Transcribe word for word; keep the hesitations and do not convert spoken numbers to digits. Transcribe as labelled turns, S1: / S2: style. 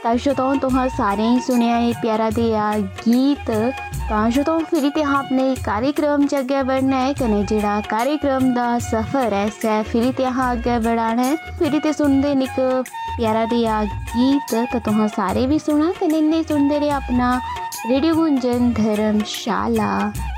S1: ਤਾਂ ਜਦੋਂ ਤੁਹਾਂ ਸਾਰੇ ਹੀ ਸੁਣਿਆ ਇਹ ਪਿਆਰਾ ਜਿਹਾ ਗੀਤ ਤਾਂ ਜਦੋਂ ਫਿਰ ਤੇ आपने कार्यक्रम च अगे बढ़ना है कने जिहड़ा कार्यक्रम दा सफ़र है सै फिर ते अगे बढ़ाना है फिर ते सुनते निक प्यारा जिहा गीत तो तुहां सारे भी सुना कने इन्ने सुनते रहे अपना रेडियो गुंजन धर्मशाला।